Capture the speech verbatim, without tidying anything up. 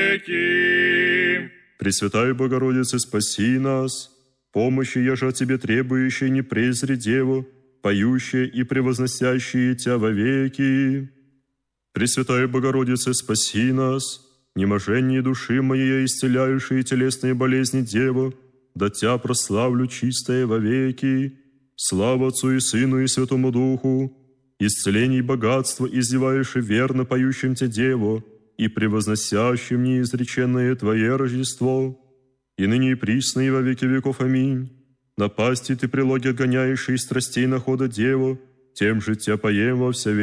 веки. Пресвятая Богородица, спаси нас, помощи, яже от Тебе требующей, не презри Деву, поющие и превозносящие Тя вовеки. Пресвятая Богородица, спаси нас, неможение души моей, исцеляющие телесные болезни Деву, да Тя прославлю чистое вовеки. Слава Отцу и Сыну и Святому Духу, исцелений богатства, издевающий верно поющим Те Деву, и превозносящим неизреченное Твое Рождество, и ныне и присно и во веки веков. Аминь. Напасти Ты прилоги отгоняющие из страстей находа Деву, тем же Тя поем во вся века.